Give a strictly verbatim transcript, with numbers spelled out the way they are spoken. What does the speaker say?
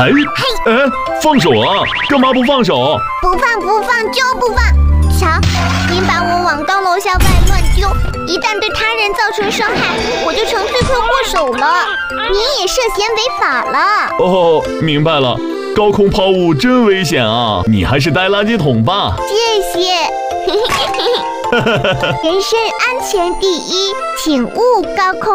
哎哎，放手啊！干嘛不放手？ 不放不放就不放！瞧，您把我往高楼下外乱丢，一旦对他人造成伤害，我就成罪魁祸首了。您也涉嫌违法了。 哦，明白了。高空抛物真危险啊！你还是带垃圾桶吧。 谢谢。人身安全第一，请勿高空